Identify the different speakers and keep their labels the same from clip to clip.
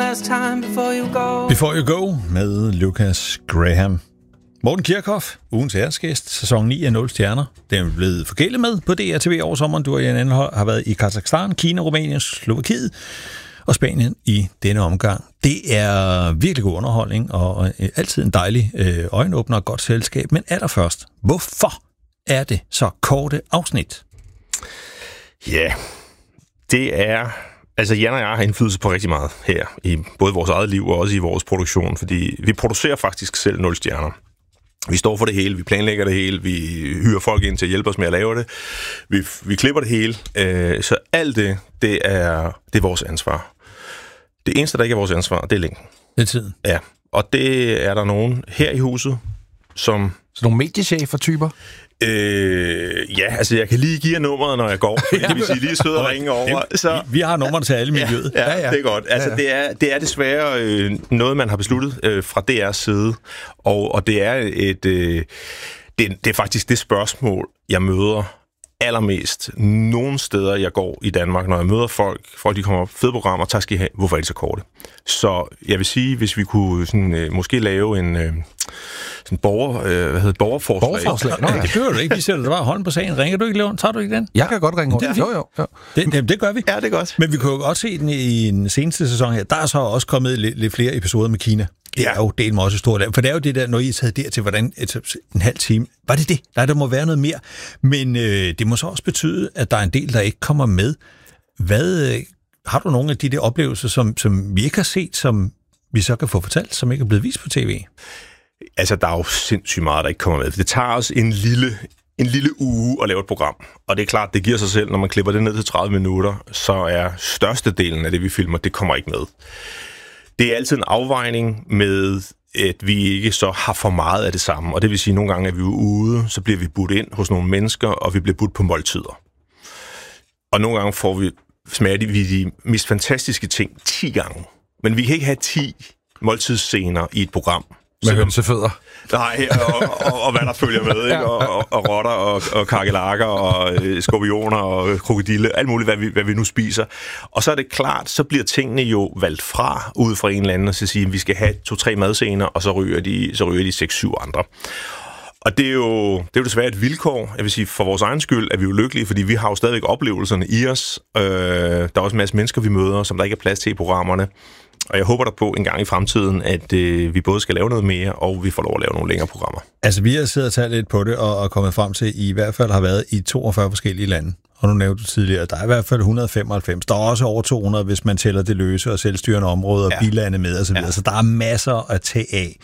Speaker 1: last time before you go.
Speaker 2: Before You Go med Lucas Graham. Morten Kirchhoff, ugens æresgæst, sæson 9 af 0 stjerner. Den er blevet forkælet med på DRTV over sommeren. Du og Jan Anhold har været i Kazakhstan, Kina, Rumænien, Slovakiet og Spanien i denne omgang. Det er virkelig god underholdning og altid en dejlig øjenåbner og godt selskab. Men allerførst, hvorfor er det så korte afsnit?
Speaker 3: Ja, det er... Altså, Jan og jeg har indflydelse på rigtig meget her, i både vores eget liv og også i vores produktion, fordi vi producerer faktisk selv 0 stjerner. Vi står for det hele, vi planlægger det hele, vi hyrer folk ind til at hjælpe os med at lave det, vi klipper det hele, så alt det er vores ansvar. Det eneste, der ikke er vores ansvar, det er længden.
Speaker 2: Det er tiden.
Speaker 3: Ja, og det er der nogen her i huset, som...
Speaker 4: Så nogle mediechefer-typer?
Speaker 3: Ja, altså jeg kan lige give jer nummeret, når jeg går. Det vil sige lige søde og ringe over.
Speaker 2: Så... Vi har nummeret til alle miljøet.
Speaker 3: Ja, det er godt. Altså det er desværre noget, man har besluttet fra DR's side, og det er det er faktisk det spørgsmål, jeg møder allermest nogle steder, jeg går i Danmark, når jeg møder folk de kommer op, fede programmer, tak skal I have, hvorfor er de så korte? Så jeg vil sige, hvis vi kunne sådan, måske lave en borgerforslag.
Speaker 2: Borgerforslag? Nå, det kører du ikke. Vi sætter dig bare hånden på sagen. Ringer du ikke, Leon? Tager du ikke den?
Speaker 4: Jeg kan godt ringe rundt. Jo.
Speaker 2: Det gør vi.
Speaker 3: Ja, det er godt.
Speaker 2: Men vi kunne jo godt se den i den seneste sæson her. Der er så også kommet lidt flere episoder med Kina. Det er jo delt med også stort. For det er jo det der, når I er taget dertil, hvordan en halv time. Var det det? Nej, der må være noget mere. Men det må så også betyde, at der er en del, der ikke kommer med. Har du nogle af de der oplevelser, som vi ikke har set, som vi så kan få fortalt, som ikke er blevet vist på tv?
Speaker 3: Altså, der er jo sindssygt meget, der ikke kommer med. Det tager os en lille uge at lave et program. Og det er klart, det giver sig selv, når man klipper det ned til 30 minutter, så er størstedelen af det, vi filmer, det kommer ikke med. Det er altid en afvejning med, at vi ikke så har for meget af det samme. Og det vil sige, at nogle gange er vi ude, så bliver vi budt ind hos nogle mennesker, og vi bliver budt på måltider. Og nogle gange smager vi de mest fantastiske ting 10 gange. Men vi kan ikke have 10 måltidsscener i et program.
Speaker 4: Med hønsefødder.
Speaker 3: Nej, og hvad der følger med, ikke? Og rotter, og kakelakker, og skorpioner, og krokodille, alt muligt, hvad vi nu spiser. Og så er det klart, så bliver tingene jo valgt fra, ud fra en eller anden, og så sige, at vi skal have 2-3 madscener, og så ryger de 6-7 andre. Og det er jo desværre et vilkår. Jeg vil sige, for vores egen skyld er vi jo lykkelige, fordi vi har jo stadigvæk oplevelserne i os. Der er også en masse mennesker, vi møder, som der ikke er plads til i programmerne. Og jeg håber der på en gang i fremtiden, at vi både skal lave noget mere, og vi får lov at lave nogle længere programmer.
Speaker 2: Altså, vi har siddet og talt lidt på det, og kommet frem til, at I hvert fald har været i 42 forskellige lande. Og nu nævnte du tidligere, at der er i hvert fald 195. Der er også over 200, hvis man tæller det løse og selvstyrende områder, og bilande med osv. Så der er masser at tage af.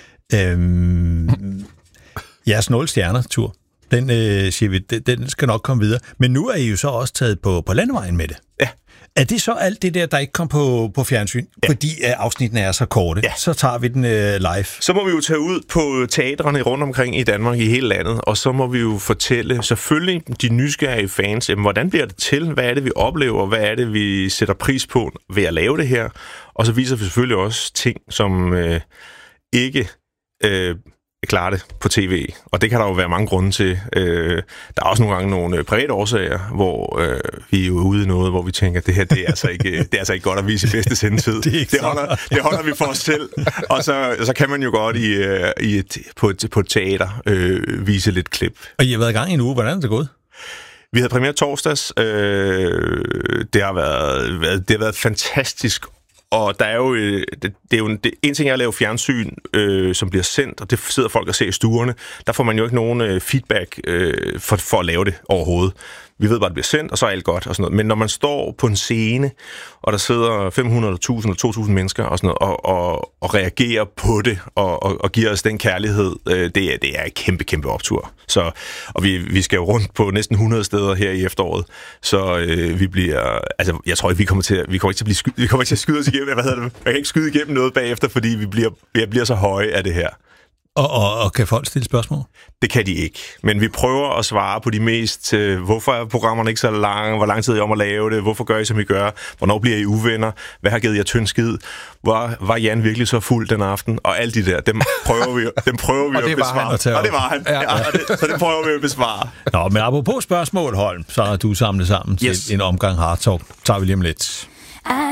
Speaker 2: Jeres 0 stjerner-tur, den siger vi, den skal nok komme videre. Men nu er I jo så også taget på landevejen med det.
Speaker 3: Ja.
Speaker 2: Er det så alt det der ikke kom på fjernsyn? Ja. Fordi afsnittene er så korte, så tager vi den live.
Speaker 3: Så må vi jo tage ud på teatrene rundt omkring i Danmark, i hele landet, og så må vi jo fortælle selvfølgelig de nysgerrige fans, hvordan bliver det til? Hvad er det, vi oplever? Hvad er det, vi sætter pris på ved at lave det her? Og så viser vi selvfølgelig også ting, som ikke klare det på tv, og det kan der jo være mange grunde til. Der er også nogle gange nogle private årsager, hvor vi er jo ude i noget, hvor vi tænker, at det her, det er altså ikke godt at vise i bedste sendetid. Det holder vi for os selv, og så kan man jo godt på et teater vise lidt klip.
Speaker 2: Og I har været i gang i en uge. Hvordan er det gået?
Speaker 3: Vi havde premiere torsdags. Det har været fantastisk. Og der er jo, det er jo en ting er at lave fjernsyn, som bliver sendt, og det sidder folk og ser i stuerne. Der får man jo ikke nogen feedback for at lave det overhovedet. Vi ved bare, at det bliver sendt, og så er alt godt og sådan noget. Men når man står på en scene, og der sidder 500, 1000 eller 2000 mennesker og sådan noget, og reagerer på det, og giver os den kærlighed, det er en kæmpe, kæmpe optur. Så, og vi skal jo rundt på næsten 100 steder her i efteråret, så vi bliver, altså jeg tror ikke, vi kommer ikke til at skyde os igennem, jeg kan ikke skyde igennem noget bagefter, fordi vi bliver så høje af det her.
Speaker 2: Og kan folk stille spørgsmål?
Speaker 3: Det kan de ikke. Men vi prøver at svare på de mest, hvorfor er programmerne ikke så lange, hvor lang tid er I om at lave det, hvorfor gør I, som I gør, hvornår bliver I uvenner, hvad har givet jer tynd skid, var Jan virkelig så fuld den aften, og alt de der, dem prøver vi at besvare. Og det var han. Så det prøver vi at besvare.
Speaker 2: Nå, men apropos spørgsmål, Holm, så er du samlet sammen til en omgang Hard Talk. Tager vi lige om lidt.